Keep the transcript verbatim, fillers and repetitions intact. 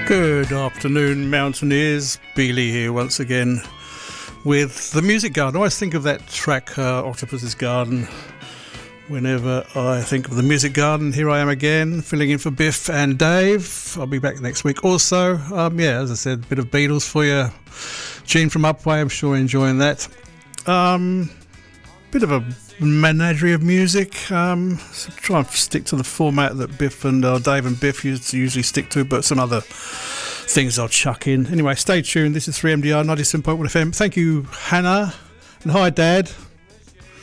Good afternoon, Mountaineers. Beely here once again with The Music Garden. I always think of that track, uh, Octopus's Garden, whenever I think of The Music Garden. Here I am again, filling in for Biff and Dave. I'll be back next week also. Um, yeah, as I said, a bit of Beatles for you. Gene from Upway, I'm sure you're enjoying that. Um, bit of a menagerie of music. Um, so try and stick to the format that Biff and uh, Dave and Biff used to usually stick to, but some other things I'll chuck in. Anyway, stay tuned. This is three M D R ninety-seven point one F M. Thank you, Hannah, and hi, Dad.